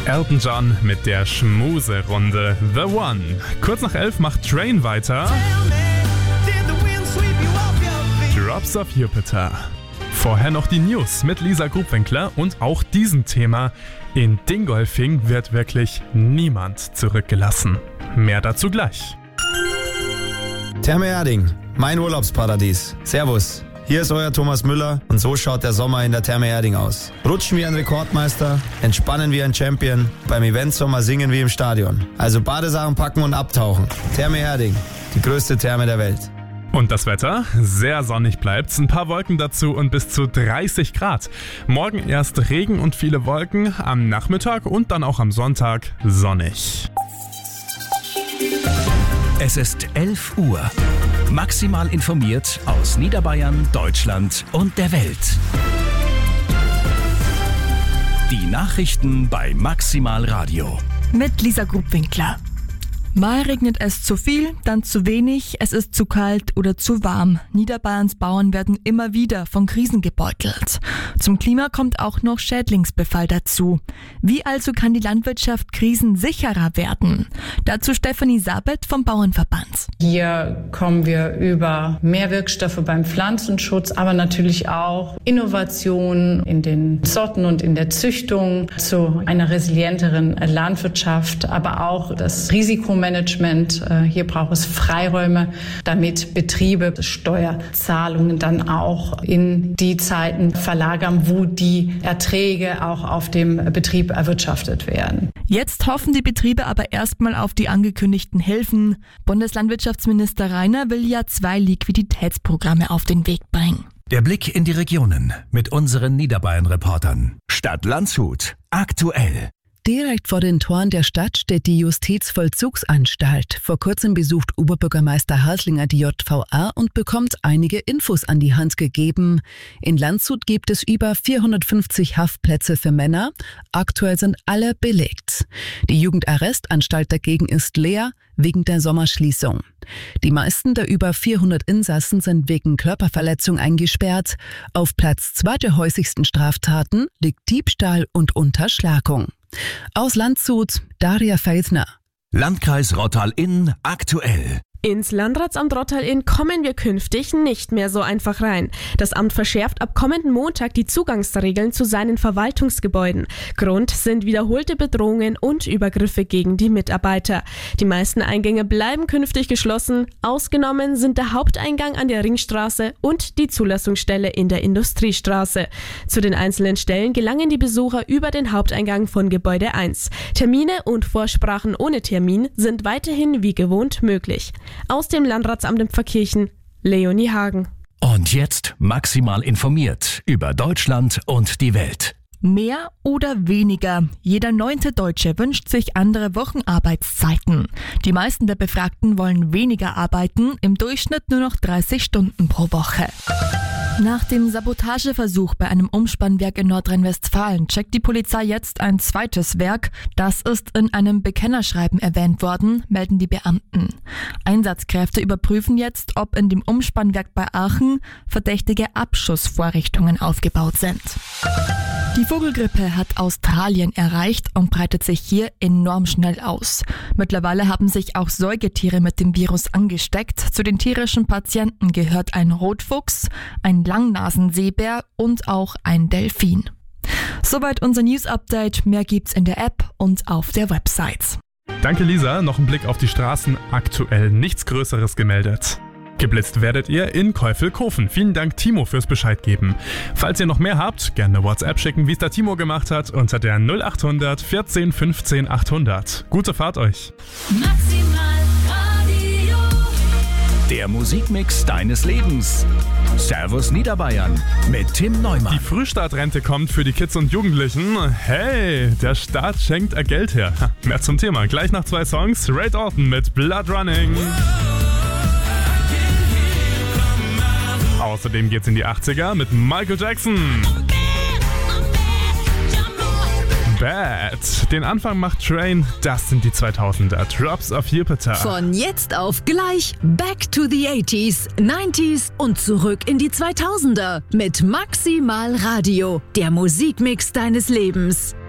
Elton John mit der Schmuserunde The One. Kurz nach 11 macht Train weiter. Drops of Jupiter. Vorher noch die News mit Lisa Grubwinkler und auch diesem Thema. In Dingolfing wird wirklich niemand zurückgelassen. Mehr dazu gleich. Therme Erding, mein Urlaubsparadies. Servus. Hier ist euer Thomas Müller und so schaut der Sommer in der Therme Erding aus. Rutschen wie ein Rekordmeister, entspannen wie ein Champion, beim Eventsommer singen wie im Stadion. Also Badesachen packen und abtauchen. Therme Erding, die größte Therme der Welt. Und das Wetter? Sehr sonnig bleibt's, ein paar Wolken dazu und bis zu 30 Grad. Morgen erst Regen und viele Wolken, am Nachmittag und dann auch am Sonntag sonnig. Es ist 11 Uhr. Maximal informiert aus Niederbayern, Deutschland und der Welt. Die Nachrichten bei Maximal Radio. Mit Lisa Grubwinkler. Mal regnet es zu viel, dann zu wenig, es ist zu kalt oder zu warm. Niederbayerns Bauern werden immer wieder von Krisen gebeutelt. Zum Klima kommt auch noch Schädlingsbefall dazu. Wie also kann die Landwirtschaft krisensicherer werden? Dazu Stefanie Sabet vom Bauernverband. Hier kommen wir über mehr Wirkstoffe beim Pflanzenschutz, aber natürlich auch Innovationen in den Sorten und in der Züchtung zu einer resilienteren Landwirtschaft, aber auch das Risikomanagement. Hier braucht es Freiräume, damit Betriebe Steuerzahlungen dann auch in die Zeiten verlagern, wo die Erträge auch auf dem Betrieb erwirtschaftet werden. Jetzt hoffen die Betriebe aber erstmal auf die angekündigten Hilfen. Bundeslandwirtschaftsminister Rainer will ja 2 Liquiditätsprogramme auf den Weg bringen. Der Blick in die Regionen mit unseren Niederbayern-Reportern. Stadt Landshut. Aktuell. Direkt vor den Toren der Stadt steht die Justizvollzugsanstalt. Vor kurzem besucht Oberbürgermeister Haslinger die JVA und bekommt einige Infos an die Hand gegeben. In Landshut gibt es über 450 Haftplätze für Männer. Aktuell sind alle belegt. Die Jugendarrestanstalt dagegen ist leer wegen der Sommerschließung. Die meisten der über 400 Insassen sind wegen Körperverletzung eingesperrt. Auf Platz 2 der häufigsten Straftaten liegt Diebstahl und Unterschlagung. Aus Landshut, Daria Feithner. Landkreis Rottal-Inn aktuell. Ins Landratsamt Rottal-Inn kommen wir künftig nicht mehr so einfach rein. Das Amt verschärft ab kommenden Montag die Zugangsregeln zu seinen Verwaltungsgebäuden. Grund sind wiederholte Bedrohungen und Übergriffe gegen die Mitarbeiter. Die meisten Eingänge bleiben künftig geschlossen. Ausgenommen sind der Haupteingang an der Ringstraße und die Zulassungsstelle in der Industriestraße. Zu den einzelnen Stellen gelangen die Besucher über den Haupteingang von Gebäude 1. Termine und Vorsprachen ohne Termin sind weiterhin wie gewohnt möglich. Aus dem Landratsamt in Pfarrkirchen, Leonie Hagen. Und jetzt maximal informiert über Deutschland und die Welt. Mehr oder weniger? Jeder 9. Deutsche wünscht sich andere Wochenarbeitszeiten. Die meisten der Befragten wollen weniger arbeiten, im Durchschnitt nur noch 30 Stunden pro Woche. Nach dem Sabotageversuch bei einem Umspannwerk in Nordrhein-Westfalen checkt die Polizei jetzt ein zweites Werk. Das ist in einem Bekennerschreiben erwähnt worden, melden die Beamten. Einsatzkräfte überprüfen jetzt, ob in dem Umspannwerk bei Aachen verdächtige Abschussvorrichtungen aufgebaut sind. Die Vogelgrippe hat Australien erreicht und breitet sich hier enorm schnell aus. Mittlerweile haben sich auch Säugetiere mit dem Virus angesteckt. Zu den tierischen Patienten gehört ein Rotfuchs, ein Langnasenseebär und auch ein Delfin. Soweit unser News-Update. Mehr gibt's in der App und auf der Website. Danke Lisa, noch ein Blick auf die Straßen. Aktuell nichts Größeres gemeldet. Geblitzt werdet ihr in Käufelkofen. Vielen Dank Timo fürs Bescheid geben. Falls ihr noch mehr habt, gerne WhatsApp schicken, wie es der Timo gemacht hat, unter der 0800 14 15 800. Gute Fahrt euch. Maximal Radio. Der Musikmix deines Lebens. Servus Niederbayern mit Tim Neumann. Die Frühstartrente kommt für die Kids und Jugendlichen. Hey, der Staat schenkt Geld her. Mehr zum Thema. Gleich nach 2 Songs. Ray Dalton mit Blood Running. Außerdem geht's in die 80er mit Michael Jackson. Bad. Den Anfang macht Train, das sind die 2000er. Drops of Jupiter. Von jetzt auf gleich Back to the 80s, 90s und zurück in die 2000er mit Maximal Radio, der Musikmix deines Lebens.